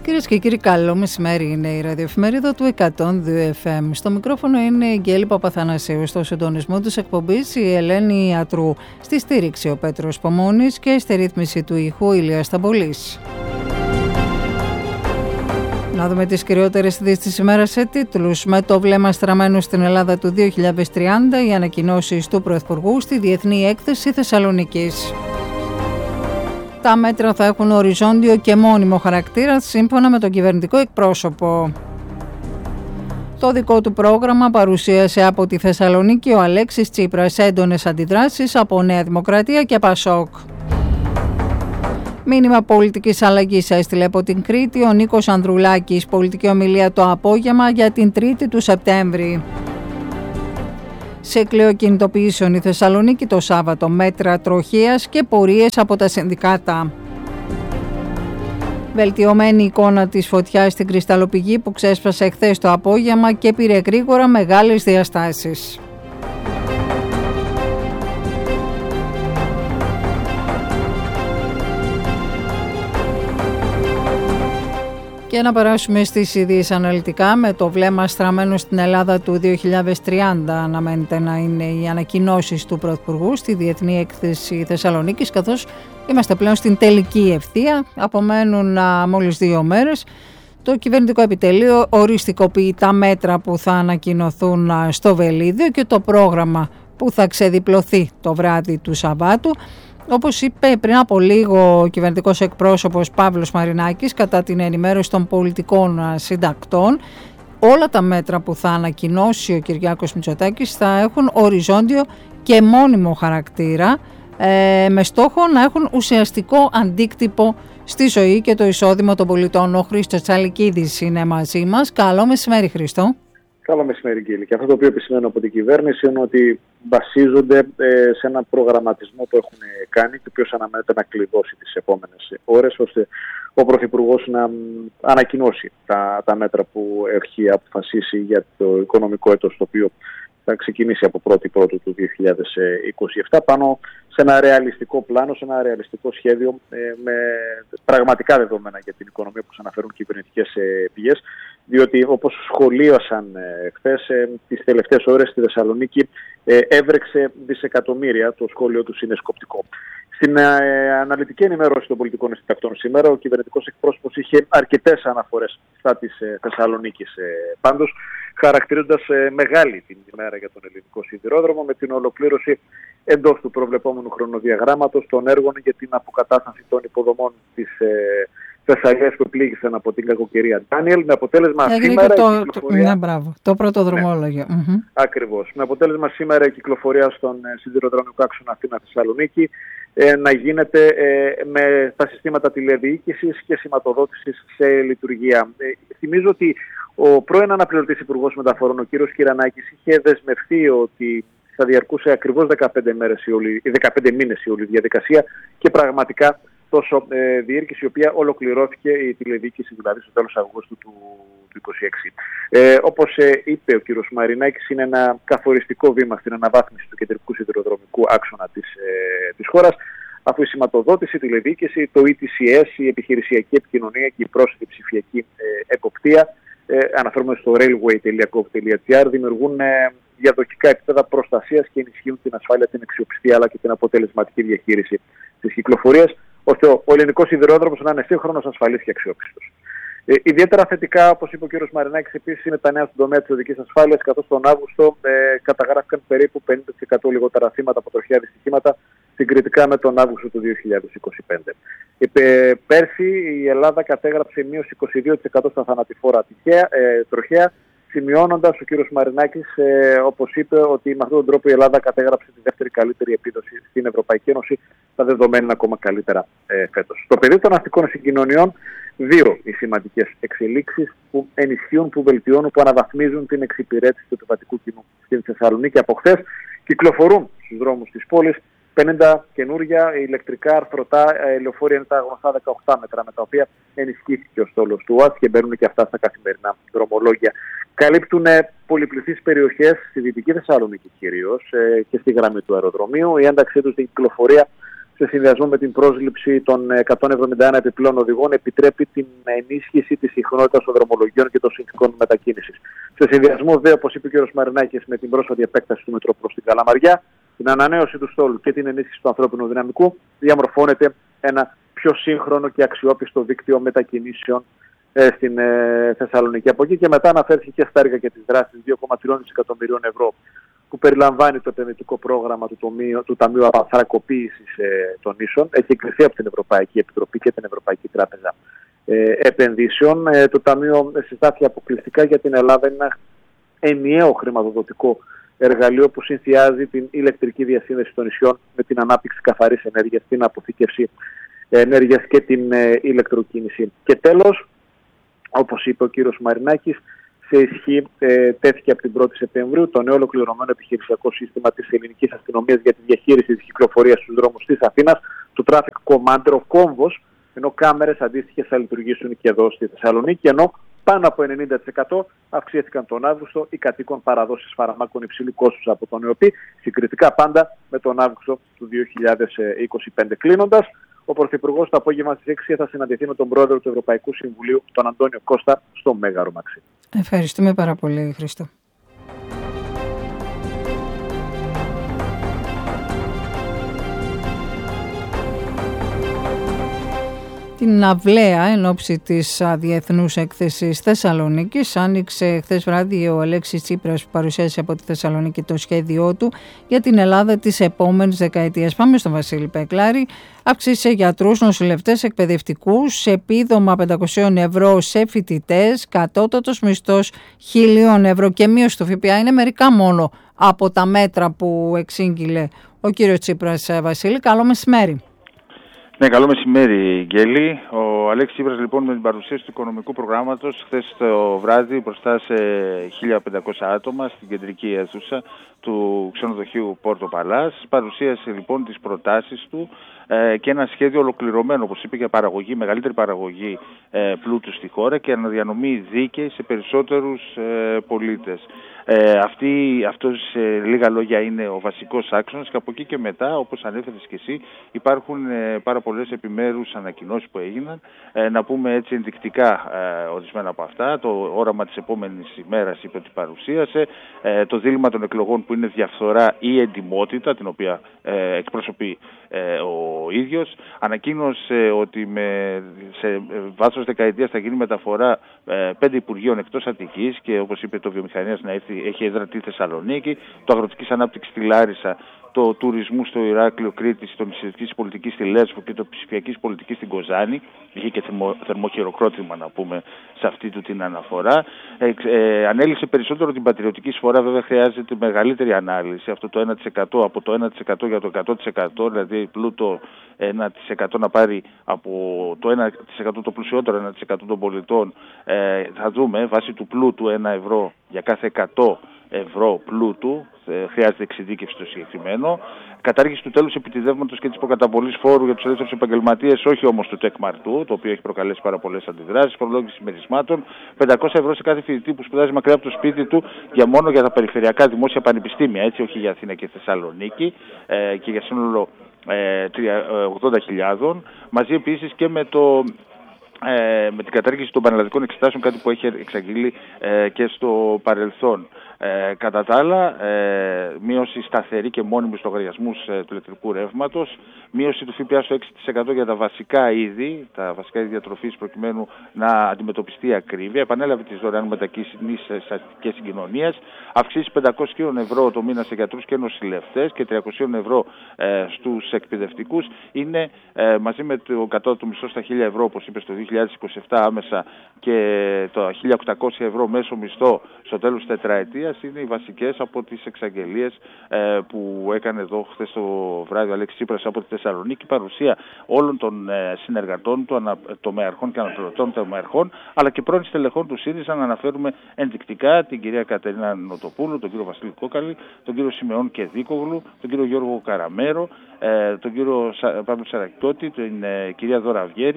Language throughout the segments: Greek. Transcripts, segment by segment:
Κυρίες και κύριοι, καλό μεσημέρι. Είναι η ραδιοεφημερίδα του 102 FM. Στο μικρόφωνο είναι η Γκέλη Παπαθανασίου. Στο συντονισμό της εκπομπής η Ελένη Ιατρού. Στη στήριξη ο Πέτρος Πομώνης και στη ρύθμιση του ήχου Ηλίας Σταμπολής. Να δούμε τις κυριότερες ειδήσεις της ημέρας σε τίτλους. Με το βλέμμα στραμμένο στην Ελλάδα του 2030, οι ανακοινώσεις του Πρωθυπουργού στη Διεθνή Έκθεση Θεσσαλονίκης. Τα μέτρα θα έχουν οριζόντιο και μόνιμο χαρακτήρα σύμφωνα με τον κυβερνητικό εκπρόσωπο. Το δικό του πρόγραμμα παρουσίασε από τη Θεσσαλονίκη ο Αλέξης Τσίπρας, έντονες αντιδράσεις από Νέα Δημοκρατία και Πασόκ. Μήνυμα πολιτικής αλλαγής έστειλε από την Κρήτη ο Νίκος Ανδρουλάκης, πολιτική ομιλία το απόγευμα για την 3η του Σεπτέμβρη. Σε κλέο κινητοποιήσεων η Θεσσαλονίκη το Σάββατο, μέτρα τροχείας και πορείες από τα συνδικάτα. Βελτιωμένη εικόνα της φωτιάς στην κρυσταλλοπηγή που ξέσπασε χθες το απόγευμα και πήρε γρήγορα μεγάλες διαστάσεις. Και να περάσουμε στις ειδήσεις αναλυτικά. Με το βλέμμα στραμμένο στην Ελλάδα του 2030 αναμένεται να είναι οι ανακοινώσεις του Πρωθυπουργού στη Διεθνή Έκθεση Θεσσαλονίκης, καθώς είμαστε πλέον στην τελική ευθεία. Απομένουν μόλις 2 μέρες. Το κυβερνητικό επιτελείο οριστικοποιεί τα μέτρα που θα ανακοινωθούν στο Βελίδιο και το πρόγραμμα που θα ξεδιπλωθεί το βράδυ του Σαββάτου. Όπως είπε πριν από λίγο ο κυβερνητικός εκπρόσωπος Παύλος Μαρινάκης κατά την ενημέρωση των πολιτικών συντακτών, όλα τα μέτρα που θα ανακοινώσει ο Κυριάκος Μητσοτάκης θα έχουν οριζόντιο και μόνιμο χαρακτήρα, με στόχο να έχουν ουσιαστικό αντίκτυπο στη ζωή και το εισόδημα των πολιτών. Ο Χρήστος Τσαλικίδης είναι μαζί μας. Καλό μεσημέρι, Χρήστο. Καλό μεσημέρι, Γκέλη. Και αυτό το οποίο επισημαίνω από την κυβέρνηση είναι ότι βασίζονται σε ένα προγραμματισμό που έχουν κάνει και ο οποίος αναμένεται να κλειδώσει τις επόμενες ώρες, ώστε ο Πρωθυπουργός να ανακοινώσει τα μέτρα που έχει αποφασίσει για το οικονομικό έτος, το οποίο θα ξεκινήσει από 1η του 2027, πάνω σε ένα ρεαλιστικό πλάνο, σε ένα ρεαλιστικό σχέδιο με πραγματικά δεδομένα για την οικονομία που αναφέρουν κυβερνητικές πηγές. Διότι όπως σχολίασαν χθες, τις τελευταίες ώρες στη Θεσσαλονίκη έβρεξε δισεκατομμύρια, το σχόλιο τους είναι σκοπτικό. Στην αναλυτική ενημέρωση των πολιτικών συντακτών σήμερα, ο κυβερνητικός εκπρόσωπος είχε αρκετές αναφορές στα της Θεσσαλονίκης πάντως, χαρακτηρίζοντας μεγάλη την ημέρα για τον ελληνικό σιδηρόδρομο, με την ολοκλήρωση εντός του προβλεπόμενου χρονοδιαγράμματος των έργων για την αποκατάσταση των υποδομών της Θεσσαλίας που πλήγησαν από την κακοκαιρία Ντάνιελ, με αποτέλεσμα σήμερα το πρώτο δρομόλογιο. Ακριβώς. Με αποτέλεσμα σήμερα η κυκλοφορία στον σιδηροδρομικό άξονα Αθήνα-Θεσσαλονίκη να γίνεται με τα συστήματα τηλεδιοίκησης και σηματοδότησης σε λειτουργία. Θυμίζω ότι ο πρώην αναπληρωτής Υπουργός Μεταφορών, ο κύριος Κυρανάκης, είχε δεσμευτεί ότι θα διαρκούσε ακριβώς 15 μήνες η όλη διαδικασία και πραγματικά τόσο διήρκησε, η οποία ολοκληρώθηκε η τηλεδιοίκηση δηλαδή στο τέλος Αυγούστου του 2026. Όπως είπε ο κύριος Μαρινάκης, είναι ένα καθοριστικό βήμα στην αναβάθμιση του κεντρικού σιδηροδρομικού άξονα της χώρας, αφού η σηματοδότηση, η τηλεδιοίκηση, το ETCS, η επιχειρησιακή επικοινωνία και η πρόσθετη ψηφιακή εποπτεία, αναφέρομαι στο railway.gov.gr, δημιουργούν διαδοχικά επίπεδα προστασίας και ενισχύουν την ασφάλεια, την αξιοπιστία αλλά και την αποτελεσματική διαχείριση της κυκλοφορίας, ώστε ο ελληνικός σιδηρόδρομος να είναι σύγχρονος, ασφαλής και αξιόπιστος. Ιδιαίτερα θετικά, όπως είπε ο κ. Μαρινάκης, επίσης είναι τα νέα στον τομέα της οδικής ασφάλειας, καθώς τον Αύγουστο καταγράφηκαν περίπου 50% λιγότερα θύματα από τροχαία δυστυχήματα συγκριτικά με τον Αύγουστο του 2025. Πέρσι η Ελλάδα κατέγραψε μείωση 22% στα θανατηφόρα τροχαία, σημειώνοντας ο κ. Μαρινάκης, όπως είπε, ότι με αυτόν τον τρόπο η Ελλάδα κατέγραψε τη δεύτερη καλύτερη επίδοση στην Ευρωπαϊκή Ένωση, τα δεδομένα είναι ακόμα καλύτερα φέτος. Στο πεδίο των αστικών συγκοινωνιών, 2 οι σημαντικές εξελίξεις που ενισχύουν, που βελτιώνουν, που αναβαθμίζουν την εξυπηρέτηση του επιβατικού κοινού στην Θεσσαλονίκη. Από χθες κυκλοφορούν στους δρόμους της πόλης 50 καινούργια ηλεκτρικά αρθρωτά λεωφορεία, είναι τα γνωστά 18 μέτρα, με τα οποία ενισχύθηκε ο στόλος του ΟΑΣ και μπαίνουν και αυτά στα καθημερινά δρομολόγια. Καλύπτουν πολυπληθείς περιοχές στη Δυτική Θεσσαλονίκη κυρίως και στη γραμμή του αεροδρομίου. Η ένταξή τους στην κυκλοφορία σε συνδυασμό με την πρόσληψη των 171 επιπλέον οδηγών, επιτρέπει την ενίσχυση της συχνότητας των δρομολογιών και των συνθηκών μετακίνησης. Σε συνδυασμό, όπως είπε ο κ. Μαρινάκης, με την πρόσφατη επέκταση του μετρό προς την Καλαμαριά, την ανανέωση του στόλου και την ενίσχυση του ανθρώπινου δυναμικού, διαμορφώνεται ένα πιο σύγχρονο και αξιόπιστο δίκτυο μετακινήσεων στην Θεσσαλονίκη. Από εκεί και μετά αναφέρθηκε και στα έργα και τις δράσεις 2,3 δισεκατομμυρίων ευρώ που περιλαμβάνει το επενδυτικό πρόγραμμα του Ταμείου Απανθρακοποίησης των Νήσων. Έχει εγκριθεί από την Ευρωπαϊκή Επιτροπή και την Ευρωπαϊκή Τράπεζα Επενδύσεων. Το Ταμείο συστάθηκε αποκλειστικά για την Ελλάδα. Είναι ένα ενιαίο χρηματοδοτικό εργαλείο που συνδυάζει την ηλεκτρική διασύνδεση των νησιών με την ανάπτυξη καθαρής ενέργειας, την αποθήκευση ενέργειας και την ηλεκτροκίνηση. Και τέλος, όπως είπε ο κύριος Μαρινάκης, σε ισχύ τέθηκε από την 1η Σεπτεμβρίου το νέο ολοκληρωμένο επιχειρησιακό σύστημα της ελληνικής αστυνομίας για τη διαχείριση της κυκλοφορίας στους δρόμους της Αθήνας, το Traffic Commander, ο κόμβος, ενώ κάμερες αντίστοιχες θα λειτουργήσουν και εδώ στη Θεσσαλονίκη, ενώ πάνω από 90% αυξήθηκαν τον Αύγουστο οι κατοίκων παραδόσεις φαρμάκων υψηλού κόστους από τον ΕΟΠΗ, συγκριτικά πάντα με τον Αύγουστο του 2025. Κλείνοντας, ο Πρωθυπουργός το απόγευμα στις 6 θα συναντηθεί με τον Πρόεδρο του Ευρωπαϊκού Συμβουλίου, τον Αντώνιο Κώστα, στο Μέγαρο Μαξίμου. Ευχαριστούμε πάρα πολύ, Χρήστο. Την αυλαία εν ώψη της Διεθνούς Έκθεσης Θεσσαλονίκης άνοιξε χθες βράδυ ο Αλέξης Τσίπρας, που παρουσίασε από τη Θεσσαλονίκη το σχέδιό του για την Ελλάδα της επόμενης δεκαετίας. Πάμε στον Βασίλη Πεκλάρη. Αύξησε γιατρούς, νοσηλευτές, εκπαιδευτικούς, επίδομα 500 ευρώ σε φοιτητές, κατώτατος μισθός 1.000 ευρώ και μείωση του ΦΠΑ. Είναι μερικά μόνο από τα μέτρα που εξήγηλε ο κύριος Τσίπρας. Βασίλη, καλό μεσημέρι. Ναι, καλό μεσημέρι, Γκέλη. Ο Αλέξης Τσίπρας, λοιπόν, με την παρουσίαση του οικονομικού προγράμματος χθες το βράδυ μπροστά σε 1.500 άτομα στην κεντρική αίθουσα του ξενοδοχείου Πόρτο Παλάς, παρουσίασε λοιπόν τις προτάσεις του και ένα σχέδιο ολοκληρωμένο, όπως είπε, για παραγωγή, μεγαλύτερη παραγωγή πλούτου στη χώρα και αναδιανομή δίκαιη σε περισσότερους πολίτες. Αυτός σε λίγα λόγια είναι ο βασικός άξονας, και από εκεί και μετά, όπως ανέφερες και εσύ, υπάρχουν πάρα πολλές επιμέρους ανακοινώσεις που έγιναν. Να πούμε έτσι ενδεικτικά ορισμένα από αυτά. Το όραμα της επόμενης ημέρας, είπε ότι παρουσίασε. Το δίλημμα των εκλογών, που είναι διαφθορά ή εντιμότητα, την οποία εκπροσωπεί ο ίδιος. Ανακοίνωσε ότι σε βάθος δεκαετίας θα γίνει μεταφορά 5 υπουργείων εκτός Αττικής, και όπως είπε, το βιομηχανίας να έχει έδρα τη Θεσσαλονίκη, το αγροτικής ανάπτυξης στη Λάρισα, το τουρισμού στο Ηράκλειο Κρήτης, το νησιωτικής πολιτικής στη Λέσβο και το ψηφιακής πολιτικής στην Κοζάνη. Είχε και θερμοχειροκρότημα, να πούμε, σε αυτή του την αναφορά. Ανέλησε περισσότερο την πατριωτική εισφορά. Βέβαια χρειάζεται μεγαλύτερη ανάλυση. Αυτό το 1% από το 1% για το 100%, δηλαδή πλούτο 1% να πάρει από το 1% το πλουσιότερο 1% των πολιτών. Θα δούμε, βάσει του πλούτου 1 ευρώ για κάθε 100 ευρώ πλούτου, χρειάζεται εξειδίκευση στο συγκεκριμένο. Κατάργηση του τέλους επιτιδεύματος και της προκαταβολής φόρου για τους ελεύθερους επαγγελματίες, όχι όμως του τεκμαρτού, το οποίο έχει προκαλέσει πάρα πολλές αντιδράσεις. Φορολόγηση μερισμάτων, 500 ευρώ σε κάθε φοιτητή που σπουδάζει μακριά από το σπίτι του, μόνο για τα περιφερειακά δημόσια πανεπιστήμια, έτσι, όχι για Αθήνα και Θεσσαλονίκη, και για σύνολο 80.000. Μαζί επίσης και με την κατάργηση των πανελλαδικών εξετάσεων, κάτι που έχει εξαγγείλει και στο παρελθόν. Κατά τα άλλα, μείωση σταθερή και μόνιμη στους λογαριασμούς του ηλεκτρικού ρεύματος, μείωση του ΦΠΑ στο 6% για τα βασικά είδη διατροφής, προκειμένου να αντιμετωπιστεί η ακρίβεια, επανέλαβε τις δωρεάν μετακινήσεις σε αστικές συγκοινωνίες, αυξήσει 500 ευρώ το μήνα σε γιατρούς και νοσηλευτές και 300 ευρώ στους εκπαιδευτικούς. Είναι μαζί με το κατώτατο μισθό στα 1.000 ευρώ, όπως είπε, στο 2027 άμεσα, και το 1.800 ευρώ μέσο μισθό στο τέλος της τετραετίας, είναι οι βασικές από τις εξαγγελίες που έκανε εδώ χθες το βράδυ ο Αλέξης Τσίπρας από τη Θεσσαλονίκη, παρουσία όλων των συνεργατών του, τομεαρχών και αναπληρωτών τομεαρχών, αλλά και πρώην στελεχών του ΣΥΡΙΖΑ. Να αναφέρουμε ενδεικτικά την κυρία Κατερίνα Νοτοπούλου, τον κύριο Βασίλη Κόκαλη, τον κύριο Σιμεών Κεδίκογλου, τον κύριο Γιώργο Καραμέρο, τον κύριο Παύλο Σαρακιώτη, την κυρία Δώρα Βιέρη,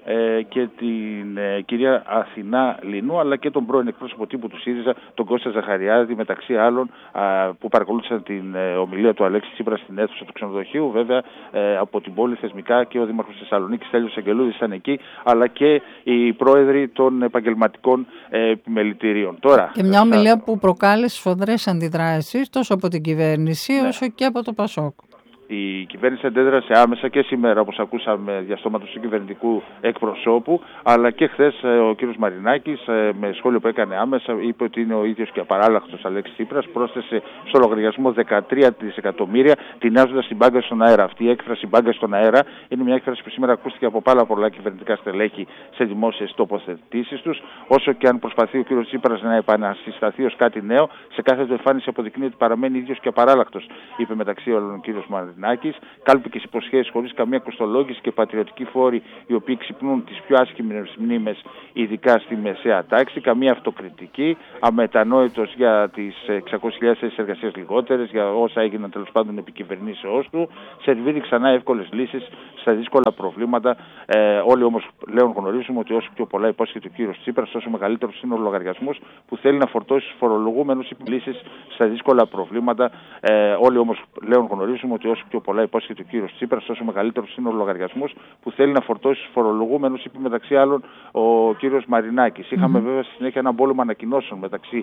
και την κυρία Αθηνά Λινού, αλλά και τον πρώην εκπρόσωπο τύπου του ΣΥΡΙΖΑ, τον Κώστα Ζαχαριάδη, μεταξύ άλλων, που παρακολούθησαν την ομιλία του Αλέξη Τσίπρα στην αίθουσα του ξενοδοχείου. Βέβαια, από την πόλη θεσμικά και ο Δήμαρχος Θεσσαλονίκης Στέλιος Αγγελούδης ήταν εκεί, αλλά και οι πρόεδροι των επαγγελματικών επιμελητηρίων. Τώρα, και μια ομιλία που προκάλεσε σφοδρές αντιδράσεις τόσο από την κυβέρνηση όσο και από το ΠΑΣΟΚ. Η κυβέρνηση αντέδρασε άμεσα και σήμερα, όπως ακούσαμε, διαστόματος του κυβερνητικού εκπροσώπου, αλλά και χθες ο κύριος Μαρινάκης, με σχόλιο που έκανε άμεσα, είπε ότι είναι ο ίδιος και απαράλλαχτος Αλέξης Τσίπρας, πρόσθεσε στο λογαριασμό 13 δισεκατομμύρια, τεινάζοντας την μπάγκα στον αέρα. Αυτή η έκφραση μπάγκα στον αέρα είναι μια έκφραση που σήμερα ακούστηκε από πάρα πολλά κυβερνητικά στελέχη σε δημόσιες τοποθετήσεις τους. Όσο και αν προσπαθεί ο κύριος Τσίπρας να επανασυσταθεί ως κάτι νέο, σε κάθε του εμφάνιση αποδεικνύει ότι παραμένει ίδιος και απαράλλαχτος, είπε μεταξύ όλων ο κύριος Μαρινάκης. Κάλπικες υποσχέσεις χωρίς καμία κοστολόγηση και πατριωτικοί φόροι οι οποίοι ξυπνούν τις πιο άσχημες μνήμες, ειδικά στη μεσαία τάξη, καμία αυτοκριτική, αμετανόητος για τις 600.000 θέσεις εργασίας λιγότερες, για όσα έγιναν τέλος πάντων επί κυβερνήσεώς του, σερβίρει ξανά εύκολες λύσεις στα δύσκολα προβλήματα. Όλοι όμως πλέον γνωρίζουμε ότι όσο πιο πολλά υπόσχεται ο κύριος Τσίπρας, τόσο μεγαλύτερος είναι ο λογαριασμός που θέλει να φορτώσει στους φορολογούμενους λύσεις στα δύσκολα προβλήματα. Όλοι όμως πλέον γνωρίζουμε ότι όσο πιο πολλά υπόσχεται ο κύριος Τσίπρας, τόσο μεγαλύτερος είναι ο λογαριασμός που θέλει να φορτώσει στους φορολογούμενους, είπε μεταξύ άλλων ο κύριος Μαρινάκης. Είχαμε βέβαια στη συνέχεια έναν πόλεμο ανακοινώσεων μεταξύ